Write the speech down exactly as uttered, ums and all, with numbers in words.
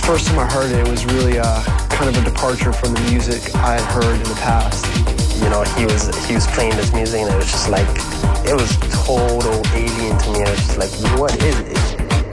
first time I heard it, it was really uh, kind of a departure from the music I had heard in the past. You know, he was he was playing this music and it was just like, it was total alien to me. I was just like, what is it?